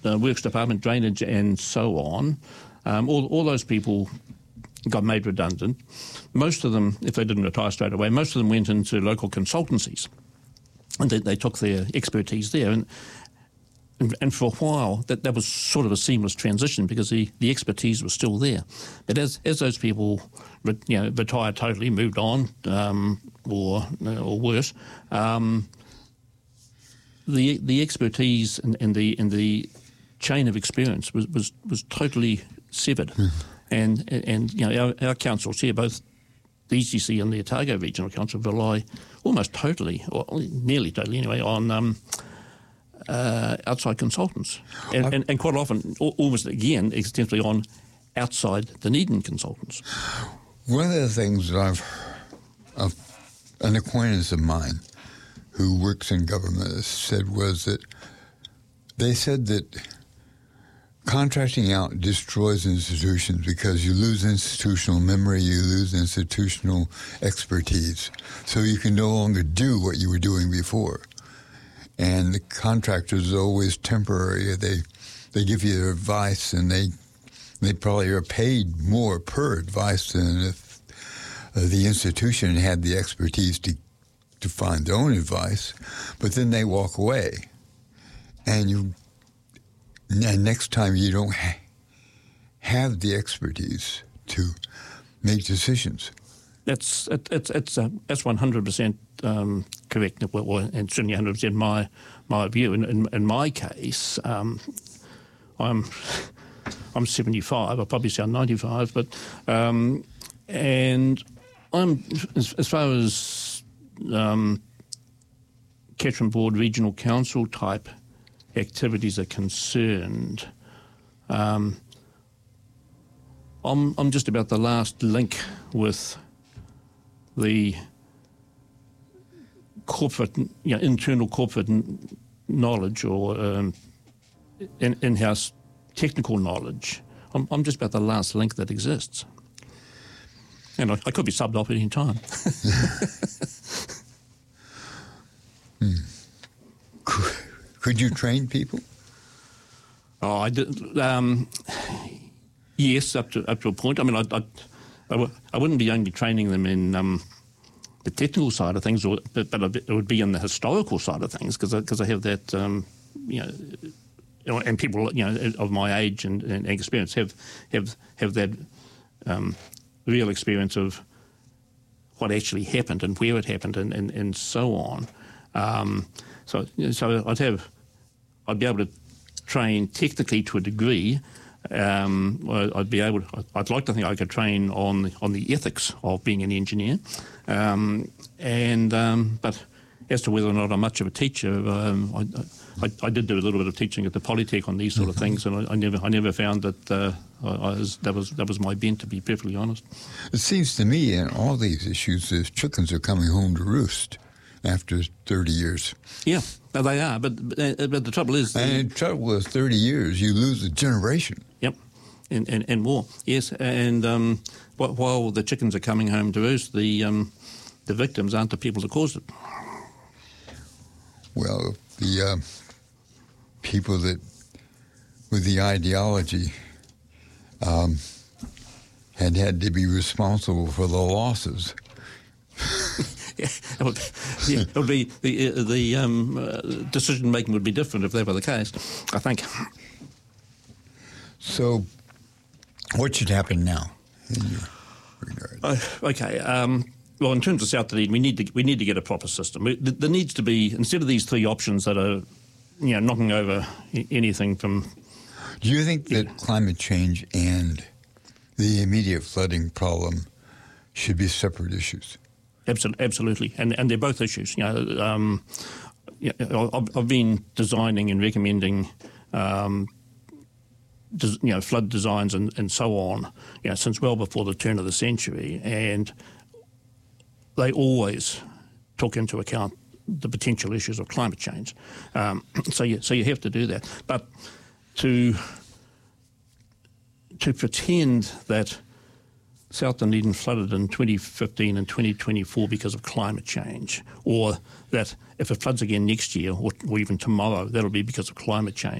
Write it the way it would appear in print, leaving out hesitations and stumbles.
Works Department, drainage and so on, all those people got made redundant. Most of them, if they didn't retire straight away, most of them went into local consultancies, and they took their expertise there. And for a while, that was sort of a seamless transition because the expertise was still there. But as those people retired totally, moved on, or worse, the expertise and the chain of experience was totally severed. And our councils here, both the ECC and the Otago Regional Council, rely almost totally, or nearly totally anyway, on outside consultants, and quite often, almost again, extensively on outside Dunedin consultants. One of the things that an acquaintance of mine who works in government said was that they said that contracting out destroys institutions because you lose institutional memory, you lose institutional expertise, so you can no longer do what you were doing before. And the contractors are always temporary. They give you advice, and they probably are paid more per advice than if the institution had the expertise to find their own advice. But then they walk away, and next time you don't have the expertise to make decisions. That's 100% correct, and certainly 100% my view. In my case, I'm 75. I probably sound 95, but and I'm as far as Catchment Board Regional Council type activities are concerned, I'm just about the last link with the corporate, internal corporate knowledge or in-house technical knowledge. I'm just about the last link that exists. And I could be subbed off at any time. Could you train people? Oh, I did. Yes, up to a point. I mean, I wouldn't be only training them in the technical side of things, but it would be in the historical side of things because I have that, and people of my age and experience have that real experience of what actually happened and where it happened and so on. So I'd be able to train technically to a degree. I'd like to think I could train on the ethics of being an engineer, but as to whether or not I'm much of a teacher, I did do a little bit of teaching at the Polytech on these sort of things, and I never found that that was my bent, to be perfectly honest. It seems to me in all these issues, the chickens are coming home to roost after 30 years. Yeah, they are, but the trouble is... And the trouble is 30 years, you lose a generation. Yep, and more, yes. And while the chickens are coming home to roost, the victims aren't the people that caused it. Well, the people that, with the ideology, had to be responsible for the losses. It would be the decision making would be different if that were the case, I think. So, what should happen now in your regard? Okay. Well, in terms of South Dunedin, we need to get a proper system. There needs to be, instead of these three options that are, knocking over anything from. Do you think that climate change and the immediate flooding problem should be separate issues? Absolutely, and they're both issues. I've been designing and recommending, flood designs and so on, since well before the turn of the century, and they always took into account the potential issues of climate change. So you have to do that, but to pretend that South Dunedin flooded in 2015 and 2024 because of climate change, or that if it floods again next year or even tomorrow, that'll be because of climate change.